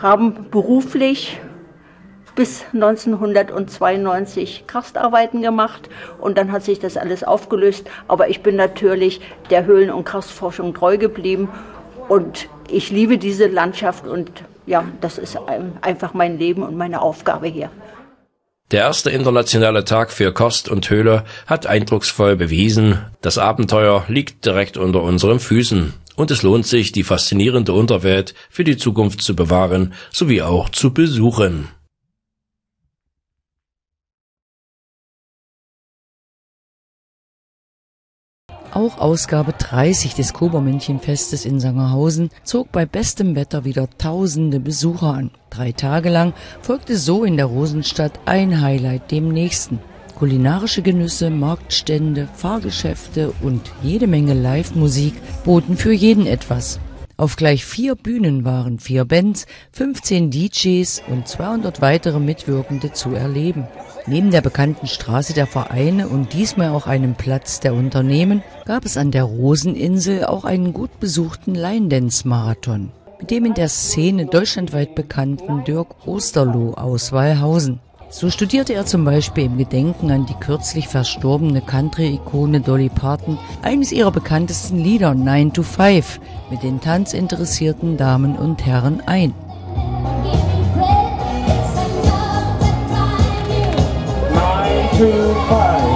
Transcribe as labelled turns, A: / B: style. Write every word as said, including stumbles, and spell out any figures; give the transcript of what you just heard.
A: haben beruflich bis neunzehnhundertzweiundneunzig Karstarbeiten gemacht und dann hat sich das alles aufgelöst. Aber ich bin natürlich der Höhlen- und Karstforschung treu geblieben und ich liebe diese Landschaft und ja, das ist einfach mein Leben und meine Aufgabe hier.
B: Der erste internationale Tag für Karst und Höhle hat eindrucksvoll bewiesen, das Abenteuer liegt direkt unter unseren Füßen und es lohnt sich, die faszinierende Unterwelt für die Zukunft zu bewahren sowie auch zu besuchen.
C: Auch Ausgabe dreißig des Kobermännchenfestes in Sangerhausen zog bei bestem Wetter wieder tausende Besucher an. Drei Tage lang folgte so in der Rosenstadt ein Highlight dem nächsten. Kulinarische Genüsse, Marktstände, Fahrgeschäfte und jede Menge Live-Musik boten für jeden etwas. Auf gleich vier Bühnen waren vier Bands, fünfzehn D Js und zweihundert weitere Mitwirkende zu erleben. Neben der bekannten Straße der Vereine und diesmal auch einem Platz der Unternehmen gab es an der Roseninsel auch einen gut besuchten Line-Dance-Marathon mit dem in der Szene deutschlandweit bekannten Dirk Osterloh aus Wallhausen. So studierte er zum Beispiel im Gedenken an die kürzlich verstorbene Country-Ikone Dolly Parton eines ihrer bekanntesten Lieder nine to five mit den tanzinteressierten Damen und Herren ein.
D: nine to five